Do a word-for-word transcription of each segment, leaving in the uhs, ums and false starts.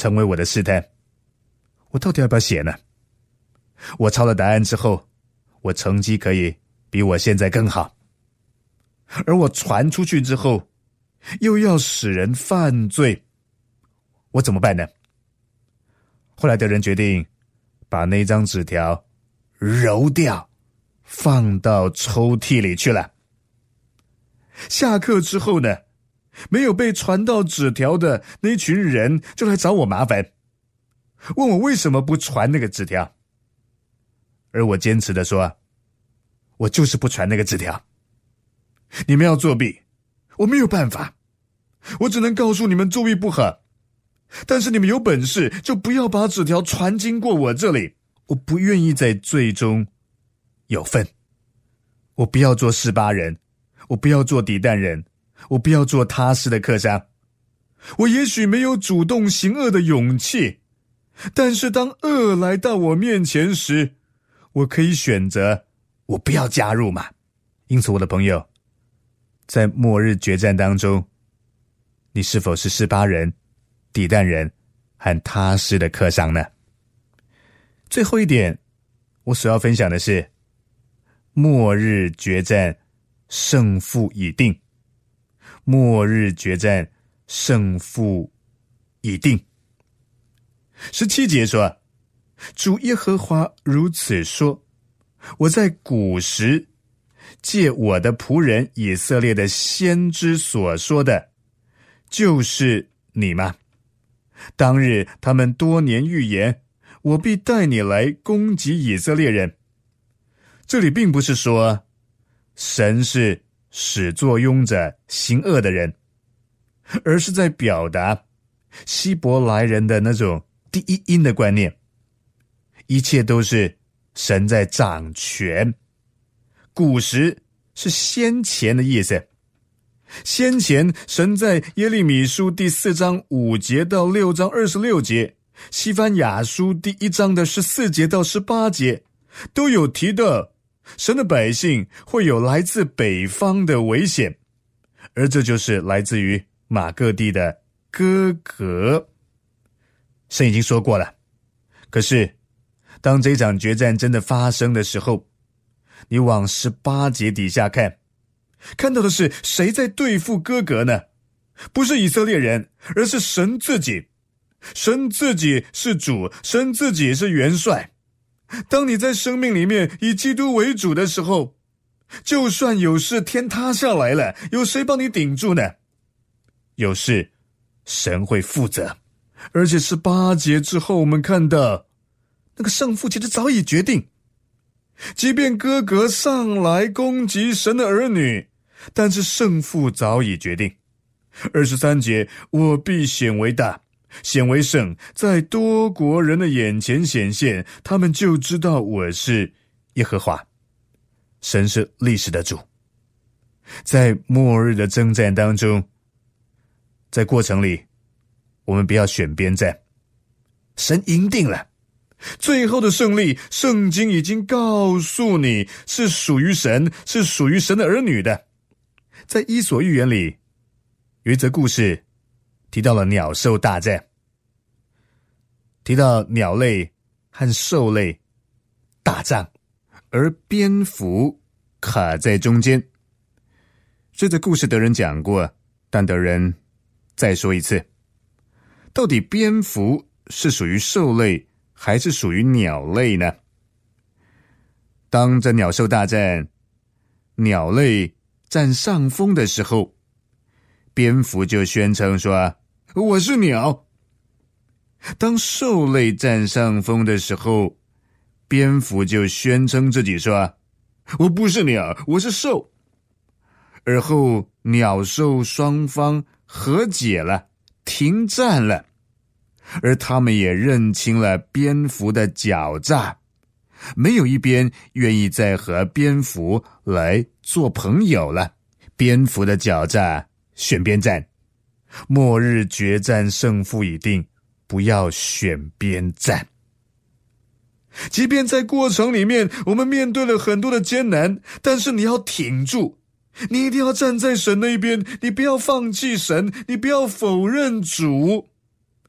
成为我的试探。我到底要不要写呢？我抄了答案之后，我成绩可以比我现在更好，而我传出去之后又要使人犯罪，我怎么办呢？后来的人决定把那张纸条揉掉，放到抽屉里去了。下课之后呢，没有被传到纸条的那群人就来找我麻烦，问我为什么不传那个纸条。而我坚持的说，我就是不传那个纸条。你们要作弊，我没有办法，我只能告诉你们作弊不好，但是你们有本事就不要把纸条传经过我这里，我不愿意在罪中有份。我不要做示巴人，我不要做底但人，我不要做他施的客商。我也许没有主动行恶的勇气，但是当恶来到我面前时，我可以选择我不要加入嘛。因此我的朋友，在末日决战当中，你是否是示巴人、底但人和他施的客商呢？最后一点我所要分享的是，末日决战胜负已定。末日决战胜负已定。十七节说，主耶和华如此说，我在古时借我的仆人以色列的先知所说的，就是你吗？当日他们多年预言，我必带你来攻击以色列人。这里并不是说神是始作俑者行恶的人，而是在表达希伯来人的那种第一因的观念，一切都是神在掌权。古时是先前的意思，先前神在耶利米书第四章五节到六章二十六节，西番雅书第一章的十四节到十八节，都有提到神的百姓会有来自北方的危险，而这就是来自于马各地的歌革。神已经说过了，可是当这场决战真的发生的时候，你往十八节底下看，看到的是谁在对付歌革呢？不是以色列人，而是神自己。神自己是主，神自己是元帅。当你在生命里面以基督为主的时候，就算有事天塌下来了，有谁帮你顶住呢？有事神会负责。而且十八节之后我们看到那个胜负其实早已决定，即便歌革上来攻击神的儿女，但是胜负早已决定。二十三节，我必显为大，显为圣，在多国人的眼前显现，他们就知道我是耶和华。神是历史的主。在末日的征战当中，在过程里我们不要选边站，神赢定了，最后的胜利圣经已经告诉你是属于神，是属于神的儿女的。在伊索寓言里有一则故事提到了鸟兽大战，提到鸟类和兽类打仗，而蝙蝠卡在中间。这则故事的人讲过，但的人再说一次，到底蝙蝠是属于兽类还是属于鸟类呢？当这鸟兽大战，鸟类占上风的时候，蝙蝠就宣称说我是鸟。当兽类占上风的时候，蝙蝠就宣称自己说我不是鸟，我是兽。而后鸟兽双方和解了，停战了，而他们也认清了蝙蝠的狡诈，没有一边愿意再和蝙蝠来做朋友了。蝙蝠的狡诈选边站，末日决战胜负已定，不要选边站。即便在过程里面我们面对了很多的艰难，但是你要挺住，你一定要站在神那一边，你不要放弃神，你不要否认主。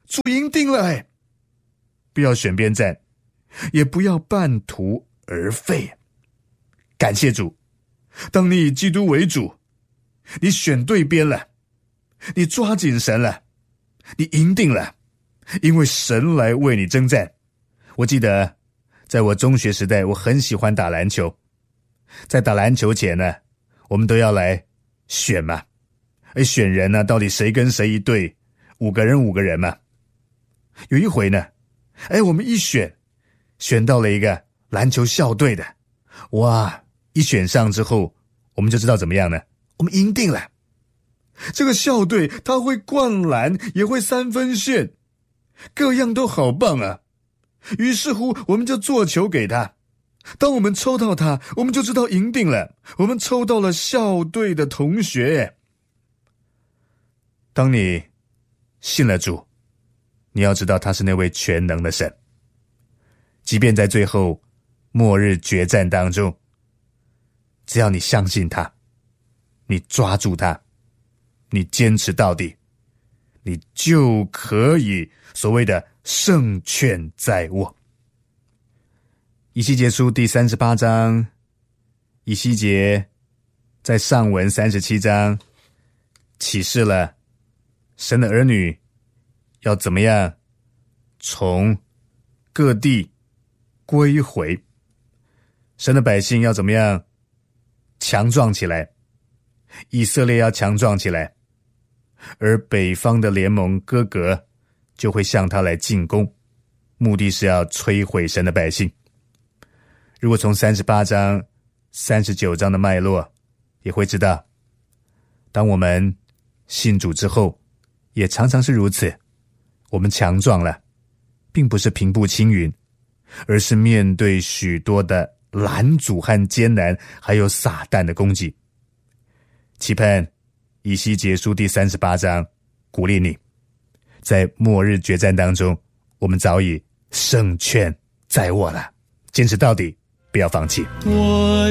主赢定了哎！不要选边站，也不要半途而废。感谢主，当你以基督为主，你选对边了，你抓紧神了，你赢定了，因为神来为你征战。我记得在我中学时代，我很喜欢打篮球，在打篮球前呢，我们都要来选嘛，而选人呢，到底谁跟谁一队，五个人五个人嘛。有一回呢，哎，我们一选选到了一个篮球校队的，哇，一选上之后，我们就知道怎么样呢？我们赢定了。这个校队他会灌篮，也会三分线，各样都好棒啊。于是乎我们就做球给他，当我们抽到他，我们就知道赢定了，我们抽到了校队的同学。当你信了主，你要知道他是那位全能的神，即便在最后末日决战当中，只要你相信他，你抓住他，你坚持到底，你就可以所谓的胜券在握。以西结书第三十八章，以西结在上文三十七章启示了神的儿女要怎么样从各地归回，神的百姓要怎么样强壮起来，以色列要强壮起来，而北方的联盟哥格就会向他来进攻，目的是要摧毁神的百姓。如果从三十八章三十九章的脉络也会知道，当我们信主之后也常常是如此，我们强壮了，并不是平步青云，而是面对许多的拦阻和艰难，还有撒旦的攻击。期盼以西结书第三十八章鼓励你，在末日决战当中，我们早已胜券在握了，坚持到底，不要放弃。 我